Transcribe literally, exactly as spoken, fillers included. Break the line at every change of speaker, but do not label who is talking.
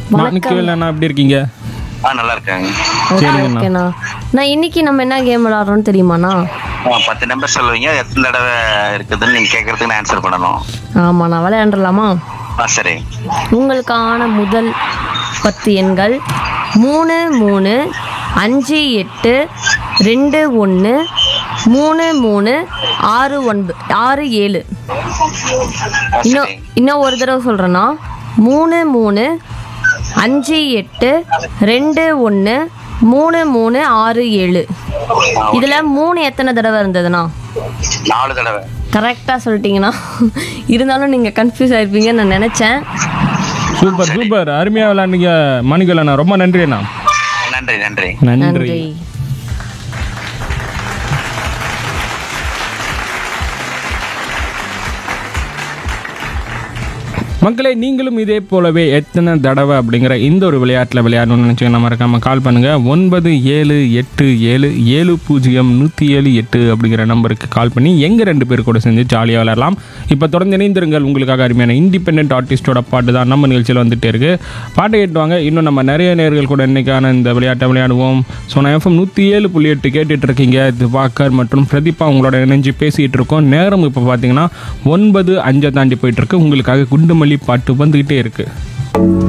மாணிக்கவேலண்ணா எப்படி இருக்கீங்க?
ஆ நல்லா இருக்காங்க.
ஓகே
சரிங்கண்ணா.
ஓகேண்ணா. நான் இன்னைக்கு நம்ம என்ன கேம் விளாட்றோம்னு தெரியுமாண்ணா?
ஆ, பத்து நம்பர் சொல்லுவீங்க, எத்தனை தடவை இருக்குதுன்னு நீங்க கேட்கறதுக்கு நான் ஆன்சர் பண்ணணும்.
ஆமாம், நான் விளையாண்டுலாமா?
ஆ சரி.
உங்களுக்கான முதல் பத்து எண்கள் மூணு மூணு அஞ்சு எட்டு ரெண்டு ஒன்று மூணு மூணு ஆறு ஒன்பது ஆறு ஏழு.
ஆ,
இன்னும்
சரி.
இன்னும் ஒரு தடவை சொல்கிறேன்னா மூணு மூணு அஞ்சு எட்டு ரெண்டு ஒன்று மூணு மூணு ஆறு ஏழு.
ஆ, ஓகே.
இதில் மூணு எத்தனை தடவை இருந்ததுண்ணா?
நாலு தடவை.
கரெக்டாக சொல்லிட்டீங்கண்ணா. இருந்தாலும் நீங்கள் கன்ஃபியூஸ் ஆயிருப்பீங்கன்னு நான் நினச்சேன்.
சூப்பர் சூப்பர், அருமையாக விளையாண்டீங்க மாணிக்கவேலண்ணா. ரொம்ப நன்றி அண்ணா.
நன்றி நன்றி.
நன்றி.
நன்றி.
மக்களே, நீங்களும் இதே போலவே எத்தனை தடவை அப்படிங்கிற இந்த ஒரு விளையாட்டில் விளையாடணும்னு நினச்சிங்கன்னா மறக்காமல் கால் பண்ணுங்கள். ஒன்பது ஏழு எட்டு ஏழு ஏழு பூஜ்ஜியம் நூற்றி ஏழு எட்டு அப்படிங்கிற நம்பருக்கு கால் பண்ணி எங்கள் ரெண்டு பேர் கூட செஞ்சு ஜாலியாக விளையாடலாம். இப்போ தொடர்ந்து இணைந்திருங்கள். உங்களுக்காக அருமையான இண்டிபெண்டன்ட் ஆர்டிஸ்டோட பாட்டு தான் நம்ம நிகழ்ச்சியில் வந்துகிட்டே இருக்குது. பாட்டை கேட்டுவாங்க. இன்னும் நம்ம நிறைய நேர்கள் கூட இன்றைக்கான இந்த விளையாட்டை விளையாடுவோம். ஸோ நான் எஃப்எம் நூற்றி ஏழு புள்ளி எட்டு கேட்டுட்டு இருக்கீங்க. திவாகர் மற்றும் பிரதீபா உங்களோட இணைஞ்சு பேசிகிட்டு இருக்கோம். நேரம் இப்போ பார்த்தீங்கன்னா ஒன்பது அஞ்சை தாண்டி போயிட்டுருக்கு. உங்களுக்காக குண்டுமல்லி பாட்டு வந்துக்கிட்டே இருக்குது.